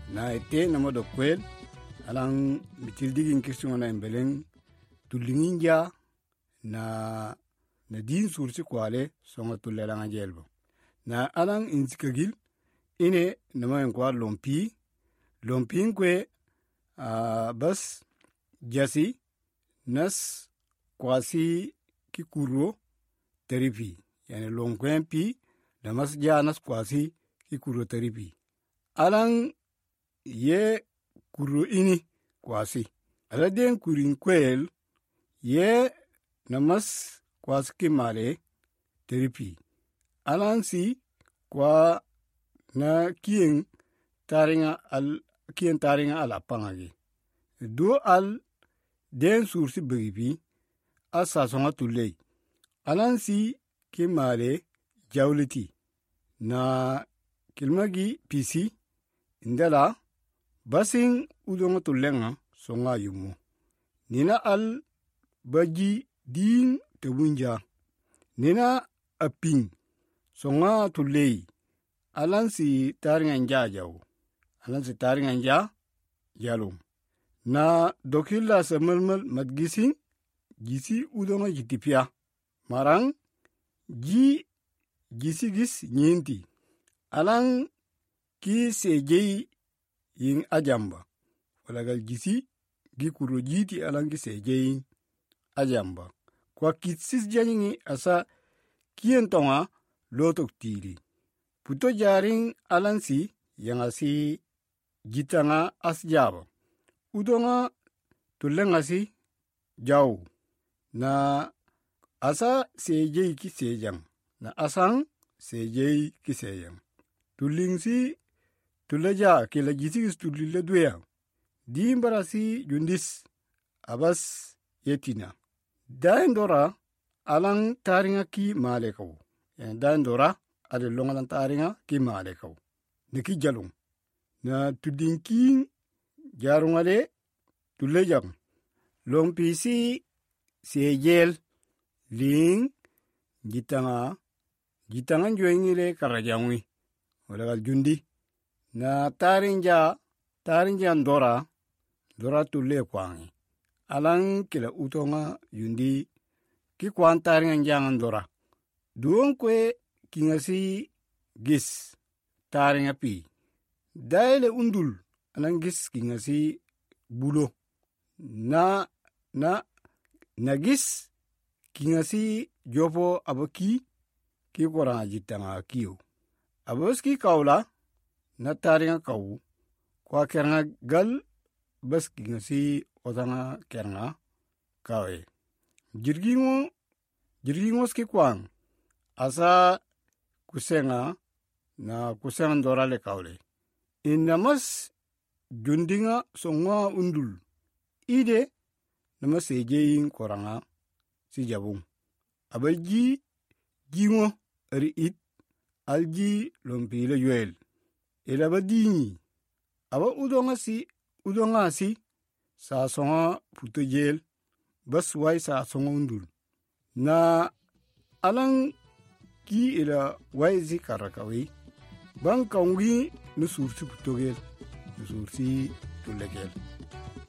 na ete na modo kwel alang mitildigin kisung na imbeleng tulinginja na din sursi kwale songa tulelanga jelbo na alang insikagil ine nama kwa lompi kwe bas jasi nas kwasi ki kuro teripi yani lomkwen pi namas janas kwasi ki kuro teripi alang ye kuro ini kwasi aladen kurin kwel ye namas kwasi ki male teripi alang si kwa na kien taringa al apangagi do al den sursi begipi asa songa tulei alang si ki male jawliti na kilmagi pisi indala basing udonga tulenga songa yumu nina al baji din tewunja nina aping songa tulei alansi taringa njajaw alansi taringa nja jalum na dokilla samalmal madgisin gisi udonga jitipia marang gisigis nyinti alang ki sejei yin ajamba walagal gisi gi kuro jiti alang ki sejei ajamba kwa kitsis janyingi asa kien tonga lotok tiri puto jaring alansi yang asi jitanga asjaba udonga tulengasi jaw na asa sejei ki sejang na asang sejei ki sejang tulingsi tulaja kila jisigis tulile duya dimbarasi jundis abas yetina daendora alang taringa ki malekaw yani daendora ade longalan taringa ki malekaw niki jalung na tudinkin jarungale tulejam lompisi sejel ling jitanga njoingile karajangwi walagal jundi na tarinja ndora tule kwangi alang kila utonga yundi ki kwan taringa njanga ndora duon kwe kingasi gis taringa pi daile undul alang gis kingasi bulo na gis kingasi jopo abaki ki koranga jitanga kiyo abos ki kaula na taringa kaw kwa keranga gal bas kingasi otanga keranga kawe jirgingos ki kwang asa kusenga na kusenga ndorale kawle inamas jundinga songa undul ide namas ejeyin koranga si jabung abalji jingo ri it alji lompile yuel elaba dini aba udonga si sa songa putojel bas wai sa songa undul na alang ki ila wai zi karakawi bang kaungi nusursi putogel nusursi tulegel